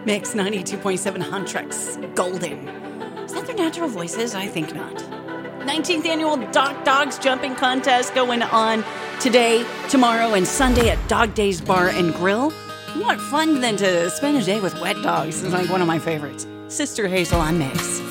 Mix 92.7 Huntrix Golden. Is that their natural voices? I think not. 19th annual Doc Dogs Jumping Contest going on today, tomorrow, and Sunday at Dog Days Bar and Grill. What fun than to spend a day with wet dogs is like one of my favorites. Sister Hazel on Mix.